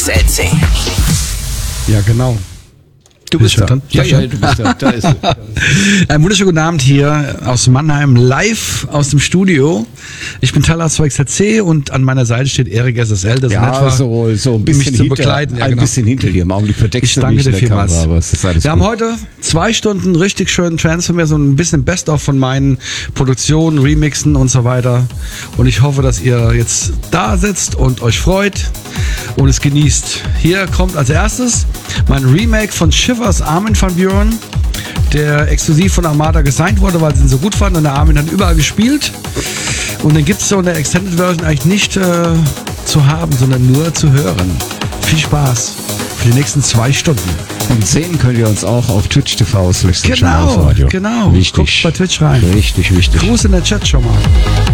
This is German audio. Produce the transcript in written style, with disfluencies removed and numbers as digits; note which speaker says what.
Speaker 1: Setze.
Speaker 2: Ja, genau.
Speaker 3: Du bist da.
Speaker 2: Ja, du bist da. Da ist sie. Einen wunderschönen guten Abend hier aus Mannheim, live aus dem Studio. Ich bin Talas VXC und an meiner Seite steht Erik SSL. Das
Speaker 3: Ja,
Speaker 2: etwa,
Speaker 3: so ein bisschen
Speaker 2: mich zu begleiten. Ja,
Speaker 3: ein
Speaker 2: genau.
Speaker 3: bisschen hinter dir. Im Augenblick verdeckst
Speaker 2: Ich
Speaker 3: du
Speaker 2: danke
Speaker 3: mich
Speaker 2: dir
Speaker 3: in der
Speaker 2: vielmals.
Speaker 3: Kamera, aber es ist alles
Speaker 2: Wir
Speaker 3: gut.
Speaker 2: haben heute 2 Stunden richtig schönen Transfer, so ein bisschen Best-of von meinen Produktionen, Remixen und so weiter. Und ich hoffe, dass ihr jetzt da sitzt und euch freut und es genießt. Hier kommt als erstes mein Remake von Shivers Armin van Buuren, der exklusiv von Armada gesigned wurde, weil sie ihn so gut fanden und der Armin dann überall gespielt. Und den gibt es so in der Extended Version eigentlich nicht zu haben, sondern nur zu hören. Viel Spaß für die nächsten 2 Stunden.
Speaker 3: Und sehen könnt ihr uns auch auf Twitch TV/Radio.
Speaker 2: Genau.
Speaker 3: Wichtig.
Speaker 2: Guckt bei Twitch rein.
Speaker 3: Richtig wichtig.
Speaker 2: Gruß in der Chat schon mal.